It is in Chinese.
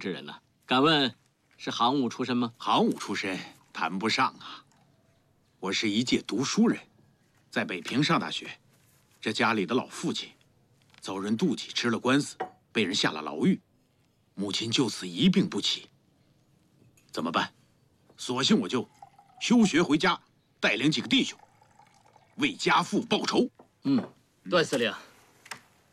之人呢？敢问是行伍出身吗？ 行伍出身谈不上啊，我是一介读书人，在北平上大学。这家里的老父亲遭人妒忌，吃了官司，被人下了牢狱，母亲就此一病不起。怎么办？索性我就休学回家，带领几个弟兄为家父报仇。 段司令，